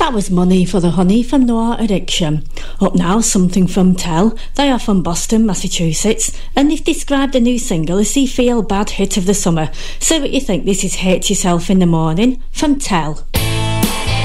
That was Money for the Honey from Noir Addiction. Up now, something from Tell. They are from Boston, Massachusetts, and they've described the new single as the feel-bad hit of the summer. So what you think? This is Hate Yourself in the Morning from Tell.